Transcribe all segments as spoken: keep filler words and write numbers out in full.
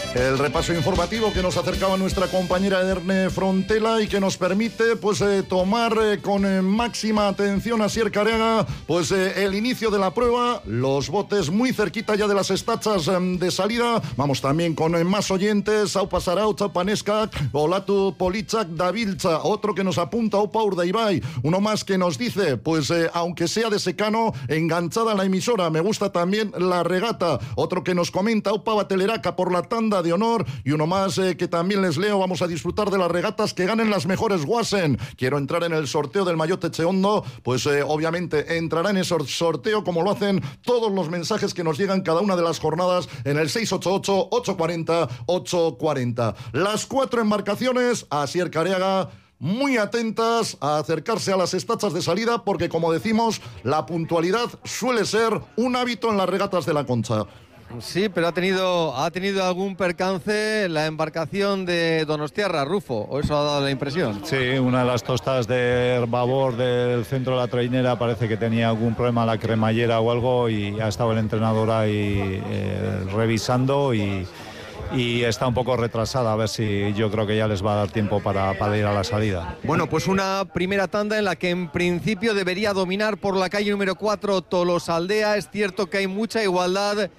El repaso informativo que nos acercaba nuestra compañera Erne Frontela y que nos permite pues eh, tomar eh, con eh, máxima atención a Asier Careaga pues eh, el inicio de la prueba, los botes muy cerquita ya de las estachas eh, de salida. Vamos también con eh, más oyentes. Aupa Saraucha, Panesca, Olatu Polichak, Davilcha, otro que nos apunta Aupa Urdaibai, uno más que nos dice pues eh, aunque sea de secano, enganchada a la emisora, me gusta también la regata. Otro que nos comenta Aupa Bateleraca por la tanda de honor, y uno más eh, que también les leo. Vamos a disfrutar de las regatas, que ganen las mejores Wasen. Quiero entrar en el sorteo del maillot Echeondo, pues eh, obviamente entrará en ese sorteo como lo hacen todos los mensajes que nos llegan cada una de las jornadas en el seis ocho ocho, ocho cuatro cero, ocho cuatro cero. Las cuatro embarcaciones, Asier Careaga, muy atentas a acercarse a las estachas de salida, porque como decimos, la puntualidad suele ser un hábito en las regatas de la Concha. Sí, pero ha tenido, ha tenido algún percance la embarcación de Donostiarra, Rufo, o eso ha dado la impresión. Sí, una de las tostas de babor del centro de la trainera parece que tenía algún problema la cremallera o algo, y ha estado el entrenador ahí eh, revisando y, y está un poco retrasada, a ver si yo creo que ya les va a dar tiempo para, para ir a la salida. Bueno, pues una primera tanda en la que en principio debería dominar por la calle número cuatro Tolosaldea. Es cierto que hay mucha igualdad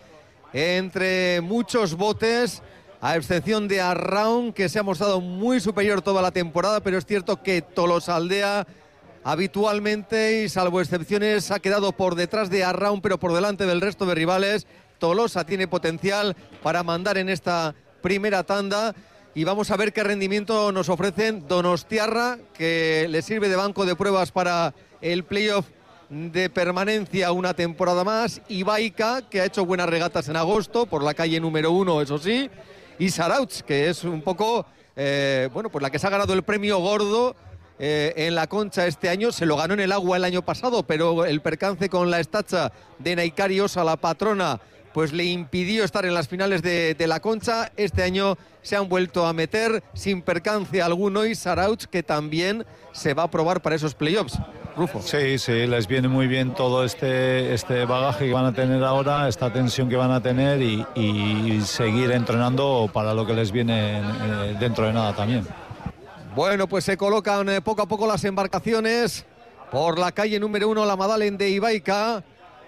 entre muchos botes, a excepción de Arraun, que se ha mostrado muy superior toda la temporada, pero es cierto que Tolosaldea habitualmente, y salvo excepciones, ha quedado por detrás de Arraun, pero por delante del resto de rivales. Tolosa tiene potencial para mandar en esta primera tanda, y vamos a ver qué rendimiento nos ofrecen Donostiarra, que le sirve de banco de pruebas para el playoff de permanencia una temporada más, y Baica, que ha hecho buenas regatas en agosto por la calle número uno, eso sí, y Sarauch, que es un poco eh, bueno, pues la que se ha ganado el premio gordo eh, en la Concha este año. Se lo ganó en el agua el año pasado, pero el percance con la estacha de Naicarios a la patrona pues le impidió estar en las finales de, de la Concha. Este año se han vuelto a meter sin percance alguno, y Sarauch, que también se va a probar para esos playoffs. Rufo. Sí, sí, les viene muy bien todo este, este bagaje que van a tener ahora, esta tensión que van a tener, y, y seguir entrenando para lo que les viene eh, dentro de nada también. Bueno, pues se colocan eh, poco a poco las embarcaciones por la calle número uno, la Madalen de Ibaica.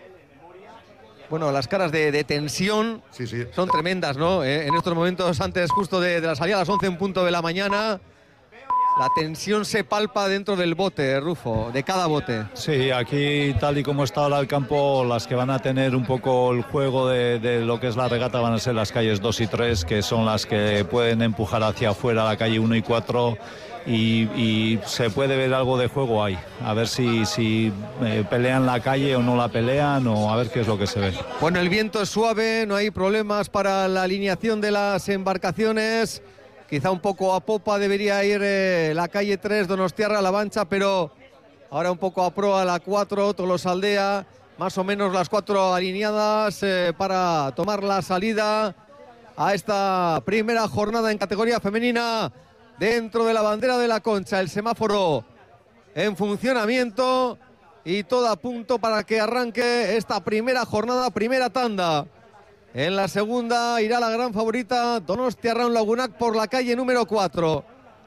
Bueno, las caras de, de tensión sí, sí. son tremendas, ¿no? Eh, en estos momentos, antes justo de, de la salida a las once en punto de la mañana, la tensión se palpa dentro del bote, Rufo, de cada bote. Sí, aquí tal y como está ahora el campo, las que van a tener un poco el juego de, de lo que es la regata van a ser las calles dos y tres, que son las que pueden empujar hacia afuera la calle uno y cuatro. Y, y se puede ver algo de juego ahí, a ver si, si eh, pelean la calle o no la pelean, o a ver qué es lo que se ve. Bueno, el viento es suave, no hay problemas para la alineación de las embarcaciones. Quizá un poco a popa debería ir eh, la calle tres, Donostiarra, La Bancha, pero ahora un poco a proa la cuatro, Tolosaldea, más o menos las cuatro alineadas eh, para tomar la salida a esta primera jornada en categoría femenina dentro de la bandera de la Concha. El semáforo en funcionamiento y todo a punto para que arranque esta primera jornada, primera tanda. En la segunda irá la gran favorita Donostiarra Lagunac por la calle número cuatro.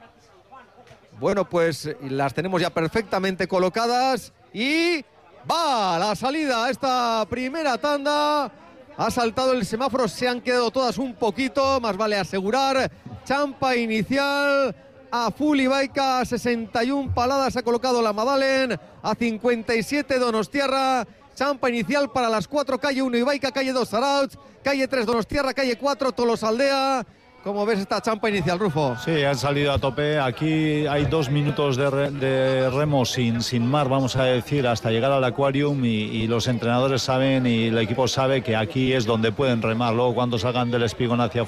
Bueno, pues las tenemos ya perfectamente colocadas y va la salida a esta primera tanda. Ha saltado el semáforo, se han quedado todas un poquito, más vale asegurar. Champa inicial a full Ibaica, a sesenta y una paladas ha colocado la Madalen, a cincuenta y siete Donostiarra. Champa inicial para las cuatro, calle uno Ibaica, calle dos Sarauch, calle tres Donostiarra, calle cuatro Tolosaldea. ¿Cómo ves esta champa inicial, Rufo? Sí, han salido a tope. Aquí hay dos minutos de, re, de remo sin, sin mar, vamos a decir, hasta llegar al Aquarium, y, y los entrenadores saben y el equipo sabe que aquí es donde pueden remar. Luego, cuando salgan del espigón hacia